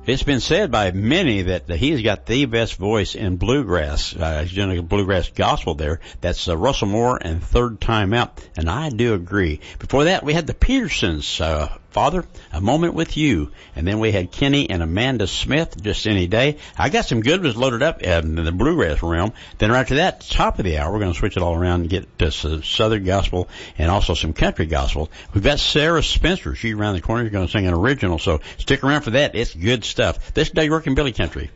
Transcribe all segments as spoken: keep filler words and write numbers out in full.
It's been said by many that he's got the best voice in bluegrass. Uh, he's doing a bluegrass gospel there. That's uh, Russell Moore and Third Time Out, and I do agree. Before that, we had the Petersons, uh, Father, A Moment With You. And then we had Kenny and Amanda Smith, Just Any Day. I got some good ones loaded up in the bluegrass realm. Then right after that, top of the hour, we're going to switch it all around and get this uh, Southern gospel and also some country gospel. We've got Sarah Spencer. She's around the corner. She's going to sing an original. So stick around for that. It's good stuff. This is Doug York and Billy Country.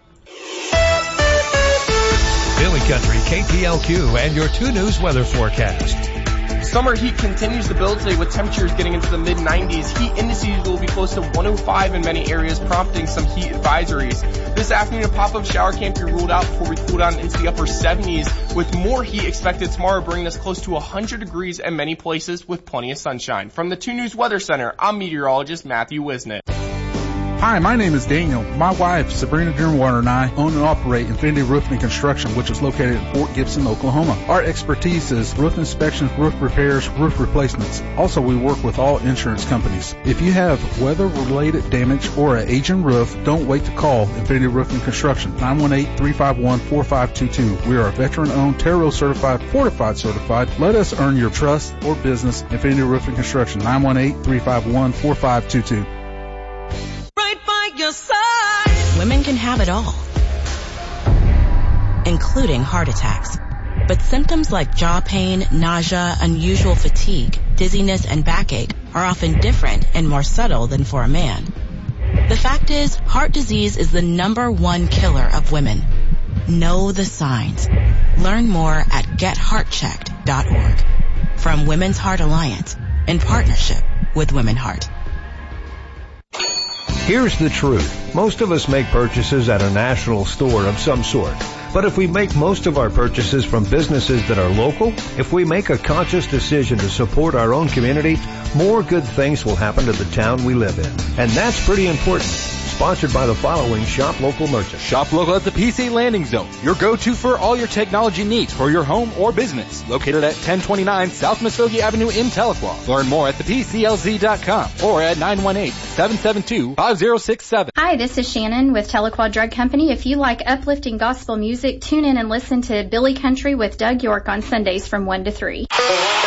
Billy Country, K T L Q, and your two News weather forecast. Summer heat continues to build today with temperatures getting into the mid nineties. Heat indices will be close to one oh five in many areas, prompting some heat advisories. This afternoon, a pop-up shower can't be ruled out before we cool down into the upper seventies, with more heat expected tomorrow, bringing us close to one hundred degrees in many places with plenty of sunshine. From the two News Weather Center, I'm meteorologist Matthew Wisnett. Hi, my name is Daniel. My wife, Sabrina Dearwater, and I own and operate Infinity Roofing and Construction, which is located in Fort Gibson, Oklahoma. Our expertise is roof inspections, roof repairs, roof replacements. Also, we work with all insurance companies. If you have weather-related damage or an aging roof, don't wait to call Infinity Roofing and Construction, nine one eight, three five one, four five two two. We are a veteran-owned, Terro certified, fortified certified. Let us earn your trust or business. Infinity Roofing and Construction, nine one eight, three five one, four five two two. Your side. Women can have it all, including heart attacks. But symptoms like jaw pain, nausea, unusual fatigue, dizziness, and backache are often different and more subtle than for a man. The fact is, heart disease is the number one killer of women. Know the signs. Learn more at get heart checked dot org. From Women's Heart Alliance, in partnership with Women Heart. Here's the truth. Most of us make purchases at a national store of some sort. But if we make most of our purchases from businesses that are local, if we make a conscious decision to support our own community, more good things will happen to the town we live in. And that's pretty important. Sponsored by the following Shop Local merchants. Shop local at the P C Landing Zone, your go-to for all your technology needs for your home or business. Located at ten twenty-nine South Muskogee Avenue in Tahlequah. Learn more at the P C L Z dot com or at nine one eight, seven seven two, five zero six seven. Hi, this is Shannon with Tahlequah Drug Company. If you like uplifting gospel music, tune in and listen to Billy Country with Doug York on Sundays from one to three.